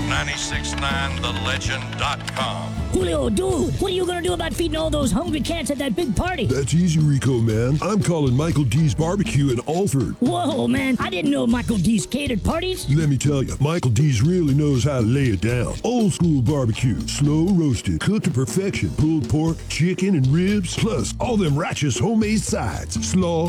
969thelegend.com. Julio, dude, what are you gonna do about feeding all those hungry cats at that big party? That's easy, Rico, man. I'm calling Michael D's Barbecue in Alford. Whoa, man, I didn't know Michael D's catered parties. Let me tell you, Michael D's really knows how to lay it down. Old school barbecue, slow roasted, cooked to perfection. Pulled pork, chicken, and ribs, plus all them righteous homemade sides. Slaw,